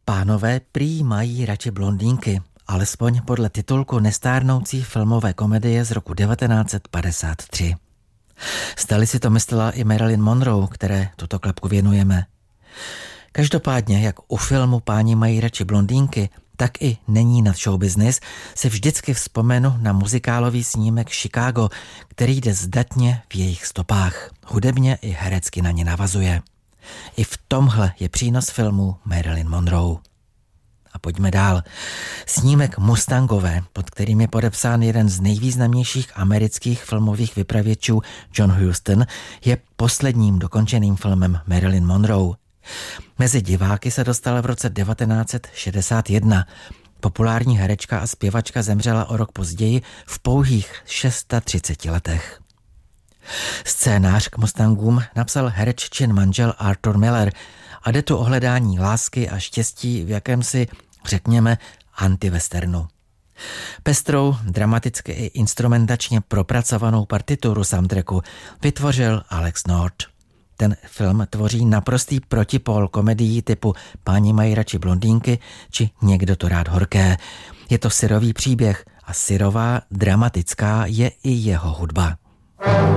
Pánové prý mají radši blondýnky, alespoň podle titulku nestárnoucí filmové komedie z roku 1953. Stali si to myslela i Marilyn Monroe, které tuto klapku věnujeme. Každopádně, jak u filmu Páni mají radši blondýnky, tak i Není nad show business si vždycky vzpomenu na muzikálový snímek Chicago, který jde zdatně v jejich stopách. Hudebně i herecky na ně navazuje. I v tomhle je přínos filmu Marilyn Monroe. A pojďme dál. Snímek Mustangové, pod kterým je podepsán jeden z nejvýznamnějších amerických filmových vypravěčů John Huston, je posledním dokončeným filmem Marilyn Monroe. Mezi diváky se dostala v roce 1961. Populární herečka a zpěvačka zemřela o rok později v pouhých 36 letech. Scénář k Mustangům napsal hereččin manžel Arthur Miller a jde tu o hledání lásky a štěstí v jakémsi, řekněme, antiwesternu. Pestrou, dramaticky i instrumentačně propracovanou partituru soundtracku vytvořil Alex North. Ten film tvoří naprostý protipól komedií typu Páni mají radši blondýnky či Někdo to rád horké. Je to syrový příběh a syrová, dramatická je i jeho hudba.